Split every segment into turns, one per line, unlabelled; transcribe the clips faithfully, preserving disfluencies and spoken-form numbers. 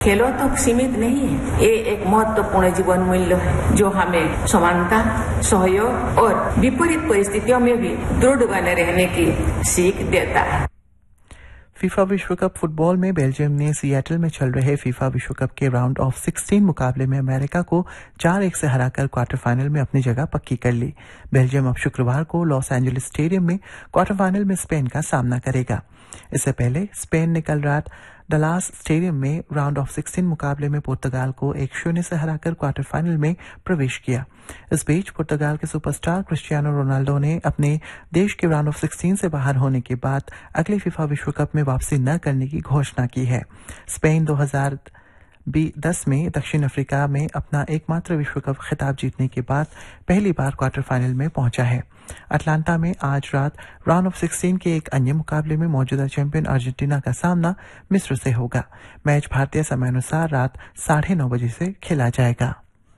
खेलों तक सीमित नहीं है, ये एक महत्वपूर्ण जीवन मूल्य है जो हमें समानता, सहयोग और विपरीत परिस्थितियों में भी दृढ़ बने रहने की सीख देता है।
फीफा विश्व कप फुटबॉल में बेल्जियम ने सिएटल में चल रहे फीफा विश्व कप के राउंड ऑफ सिक्सटीन मुकाबले में अमेरिका को चार एक से हराकर क्वार्टर फाइनल में अपनी जगह पक्की कर ली। बेल्जियम अब शुक्रवार को लॉस एंजलिस स्टेडियम में क्वार्टर फाइनल में स्पेन का सामना करेगा। इससे पहले स्पेन ने कल रात डलास स्टेडियम में राउंड ऑफ सिक्सटीन मुकाबले में पुर्तगाल को एक शून्य से हराकर क्वार्टर फाइनल में प्रवेश किया। इस बीच पुर्तगाल के सुपरस्टार क्रिस्टियानो रोनाल्डो ने अपने देश के राउंड ऑफ सिक्सटीन से बाहर होने के बाद अगले फीफा विश्व कप में वापसी न करने की घोषणा की है। स्पेन दो हज़ार दस में दक्षिण अफ्रीका में अपना एकमात्र विश्व कप खिताब जीतने के बाद पहली बार क्वार्टर फाइनल में पहुंचा है। अटलांटा में आज रात राउंड ऑफ सिक्सटीन के एक अन्य मुकाबले में मौजूदा चैंपियन अर्जेंटीना का सामना मिस्र से होगा। मैच भारतीय समयानुसार रात साढ़े नौ बजे से खेला जाएगा।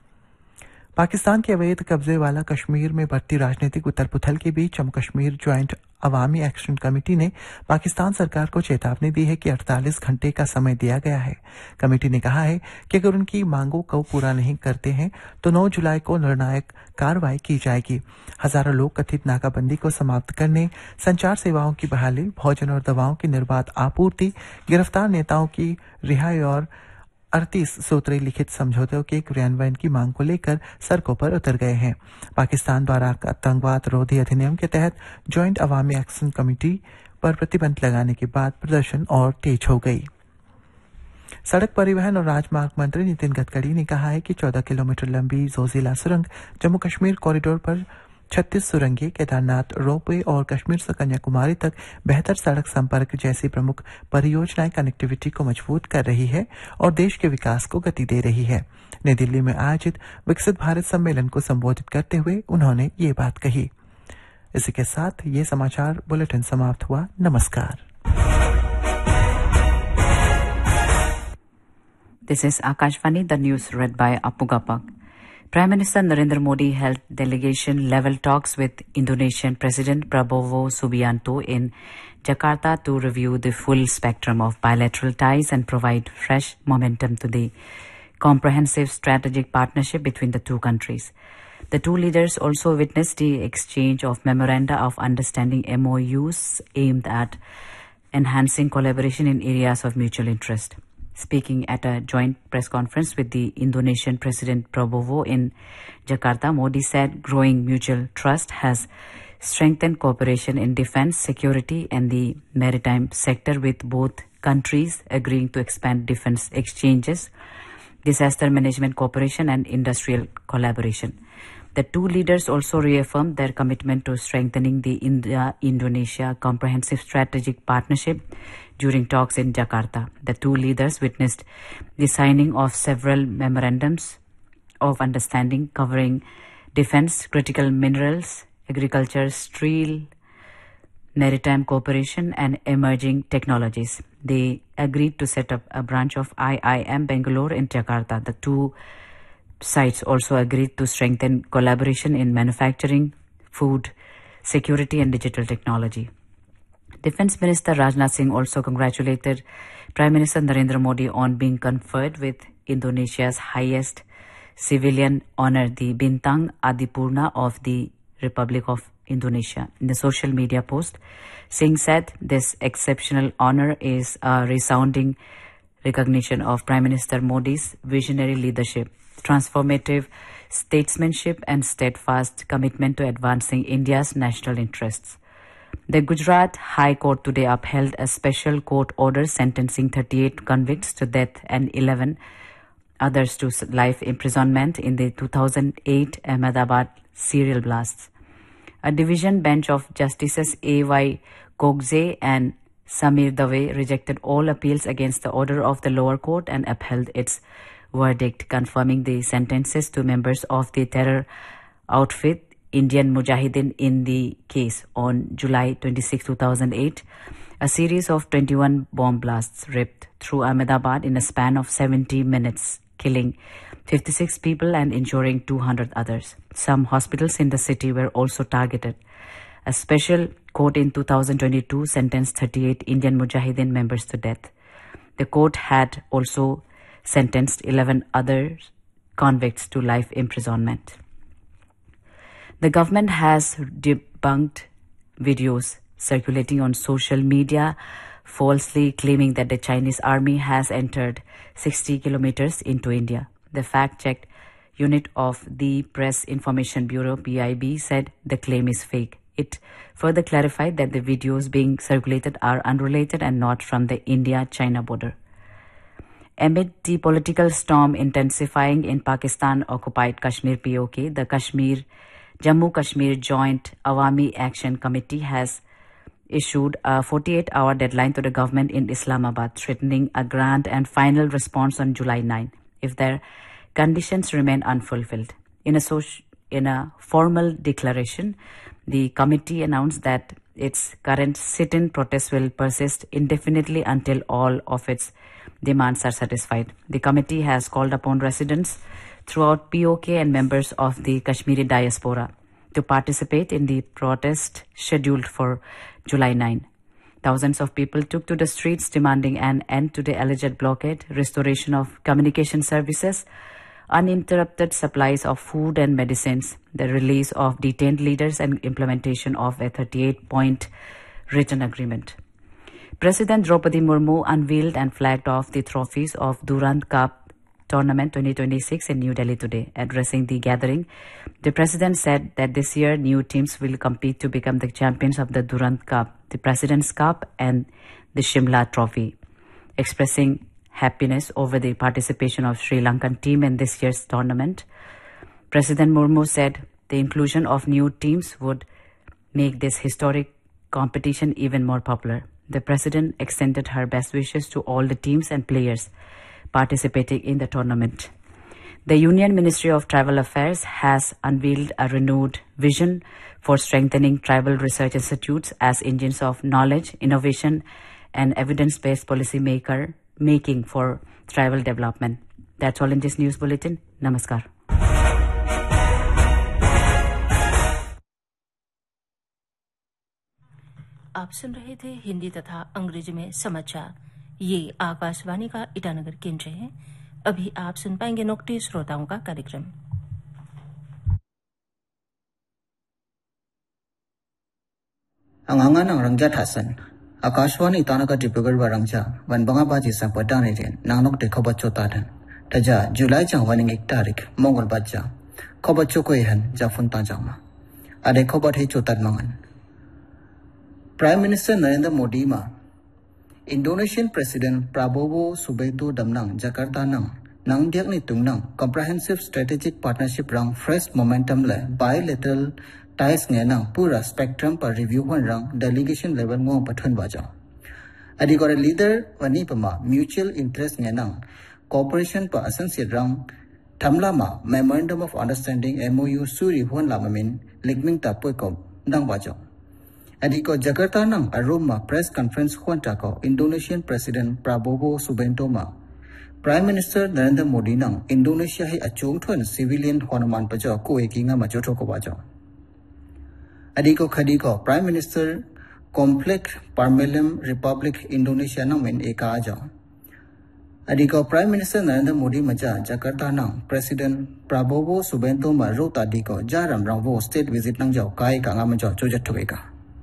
पाकिस्तान के अवैध कब्जे वाला कश्मीर में बढ़ती राजनीतिक उथल-पुथल के बीच जम्मू कश्मीर ज्वाइंट अवामी एक्शन कमेटी ने पाकिस्तान सरकार को चेतावनी दी है कि अड़तालीस घंटे का समय दिया गया है। कमेटी ने कहा है कि अगर उनकी मांगों को पूरा नहीं करते हैं तो नौ जुलाई को निर्णायक कार्रवाई की जाएगी। हजारों लोग कथित नाकाबंदी को समाप्त करने, संचार सेवाओं की बहाली, भोजन और दवाओं की निर्बाध आपूर्ति, गिरफ्तार नेताओं की रिहाई और अड़तीस सूत्री लिखित समझौतों के क्रियान्वयन की मांग को लेकर सड़कों पर उतर गए हैं। पाकिस्तान द्वारा आतंकवाद रोधी अधिनियम के तहत ज्वाइंट अवामी एक्शन कमेटी पर प्रतिबंध लगाने के बाद प्रदर्शन और तेज हो गई। सड़क परिवहन और राजमार्ग मंत्री नितिन गडकरी ने कहा है कि चौदह किलोमीटर लंबी जोजिला सुरंग जम्मू कश्मीर कॉरिडोर पर छत्तीस सुरंगें, केदारनाथ रोपवे और कश्मीर से कन्याकुमारी तक बेहतर सड़क संपर्क जैसी प्रमुख परियोजनाएं कनेक्टिविटी को मजबूत कर रही है और देश के विकास को गति दे रही है। नई दिल्ली में आयोजित विकसित भारत सम्मेलन को संबोधित करते हुए उन्होंने ये बात कही। इसी के साथ ये समाचार बुलेटिन समाप्त हुआ। नमस्कार।
This is Akashvani, the news read by Apu Gapak. Prime Minister Narendra Modi held delegation-level talks with Indonesian President Prabowo Subianto in Jakarta to review the full spectrum of bilateral ties and provide fresh momentum to the comprehensive strategic partnership between the two countries. The two leaders also witnessed the exchange of memoranda of understanding M O Us aimed at enhancing collaboration in areas of mutual interest. Speaking at a joint press conference with the Indonesian President Prabowo in Jakarta, Modi said growing mutual trust has strengthened cooperation in defense, security and the maritime sector, with both countries agreeing to expand defense exchanges, disaster management cooperation and industrial collaboration. The two leaders also reaffirmed their commitment to strengthening the India-Indonesia Comprehensive Strategic Partnership during talks in Jakarta. The two leaders witnessed the signing of several memorandums of understanding covering defense, critical minerals, agriculture, steel, maritime cooperation and emerging technologies. They agreed to set up a branch of I I M Bangalore in Jakarta. The two sides also agreed to strengthen collaboration in manufacturing, food, security and digital technology. Defense Minister Rajnath Singh also congratulated Prime Minister Narendra Modi on being conferred with Indonesia's highest civilian honor, the Bintang Adipurna of the Republic of Indonesia. In the social media post, Singh said this exceptional honor is a resounding recognition of Prime Minister Modi's visionary leadership, transformative statesmanship and steadfast commitment to advancing India's national interests. The Gujarat High Court today upheld a special court order sentencing thirty-eight convicts to death and eleven others to life imprisonment in the two thousand eight Ahmedabad serial blasts. A division bench of Justices A Y Kogze and Samir Dave rejected all appeals against the order of the lower court and upheld its verdict, confirming the sentences to members of the terror outfit Indian Mujahideen in the case. On July twenty-sixth, two thousand eight, a series of twenty-one bomb blasts ripped through Ahmedabad in a span of seventy minutes, killing fifty-six people and injuring two hundred others. Some hospitals in the city were also targeted. A special court in two thousand twenty-two sentenced thirty-eight Indian Mujahideen members to death. The court had also sentenced eleven other convicts to life imprisonment. The government has debunked videos circulating on social media falsely claiming that the Chinese army has entered sixty kilometers into India. The fact-checked unit of the Press Information Bureau, P I B, said the claim is fake. It further clarified that the videos being circulated are unrelated and not from the India-China border. Amid the political storm intensifying in Pakistan-occupied Kashmir P O K, the Kashmir Jammu Kashmir Joint Awami Action Committee has issued a forty-eight hour deadline to the government in Islamabad, threatening a grand and final response on July ninth if their conditions remain unfulfilled. In a, social, in a formal declaration, the committee announced that its current sit-in protest will persist indefinitely until all of its demands are satisfied. The committee has called upon residents throughout P O K and members of the Kashmiri diaspora to participate in the protest scheduled for July ninth. Thousands of people took to the streets demanding an end to the alleged blockade, restoration of communication services, uninterrupted supplies of food and medicines, the release of detained leaders, and implementation of a thirty-eight point written agreement. President Draupadi Murmu unveiled and flagged off the trophies of Durand Cup Tournament twenty twenty-six in New Delhi today. Addressing the gathering, the president said that this year new teams will compete to become the champions of the Durand Cup, the President's Cup, and the Shimla Trophy. Expressing happiness over the participation of Sri Lankan team in this year's tournament, President Murmu said the inclusion of new teams would make this historic competition even more popular. The president extended her best wishes to all the teams and players participating in the tournament. The Union Ministry of Tribal Affairs has unveiled a renewed vision for strengthening tribal research institutes as engines of knowledge, innovation, and evidence-based policy maker making for tribal development. That's all in this news bulletin. Namaskar.
आप सुन रहे थे हिंदी तथा अंग्रेजी में समाचार। ये आकाशवाणी का ईटानगर केंद्र है। अभी आप सुन पाएंगे नोक्टी श्रोताओं का कार्यक्रम।
अंगांगा नंगरंगजा थासन आकाशवाणी ईटानगर डिब्रूगढ़ वरंगजा वनबंगा बाजी संपदाने दिन नांगनोक दे खबच्चो तादन तजा जुलाई जां वनिंग एक तारीख मंगलबार जा खबच्चो को यहन जाफुनता जामा आदे खबर है चोताद मंगन Prime Minister Narendra Modi ma Indonesian President Prabowo Subianto damnang Jakarta nang nang diak ni tungnang Comprehensive Strategic Partnership rang fresh momentum le bilateral ties nge nang pura spectrum par review wan rang delegation level ngong pathun baja adi gore leader wani pama mutual interest nge nang cooperation pa associate rang thamla ma memorandum of understanding M O U suri hon lamamin ligming ta poi ko nang baja Adiko Jakarta nang Aroma press conference huanta ko Indonesian President Prabowo Subianto ma Prime Minister Narendra Modi nang Indonesia hi achung thon civilian honaman pajo ko ekinga ma jotho ko bajo Adiko khadiko Prime Minister Complex Parmelem Republic Indonesia nang men eka ajo Adiko Prime Minister Narendra Modi maja Jakarta nang President Prabowo Subianto ma rota diko jaram rangwo state visit nang jo kai ka nga ma jo chojat thobeka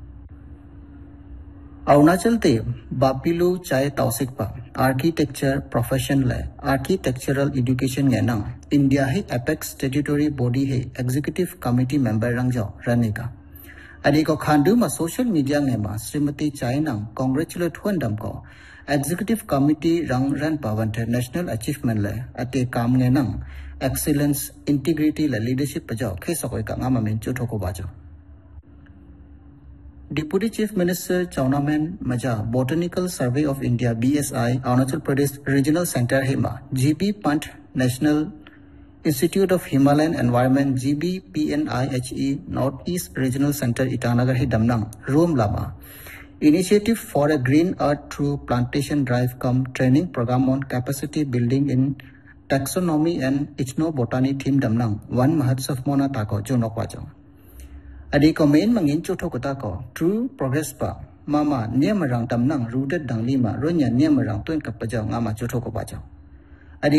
Arunachal te Bapilu Chai Tausikpa Architecture Profession le Architectural Education nge nang India hi apex statutory body hi executive committee member rang jo raneka Adiko khandu ma social media nge ma Srimati Chai nang congratulate huandam ko executive committee rang ran pawante national achievement le ate kam nge nang excellence integrity le leadership pajo khesakoi ka ngama men chotho ko bajo Deputy Chief Minister Chaunaman Maja Botanical Survey of India B S I Arunachal Pradesh Regional Center Hima G B Pant National Institute of Himalayan Environment G B P N I H E Northeast Regional Center Itanagar Hi Damnang Rom Lama Initiative for a Green Earth Through Plantation Drive Come Training Program on Capacity Building in Taxonomy and Ichnobotany Theme Damnang One Mahotsav Mona Tako Jonokwajo Adiko main mangin chotho kota ko true progress pa mama niamarang tamnang rooted dang lima ronya niamarang tuen kapajaw ngama chotho ko bajaw